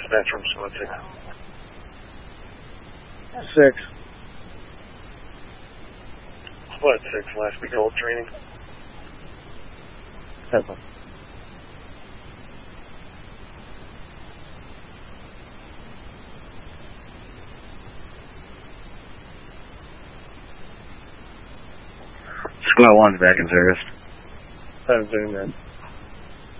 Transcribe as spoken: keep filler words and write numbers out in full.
dispatch from Squad six. Six. Squad six, last week old training. Seven. Squad one's back in service. Seven, man.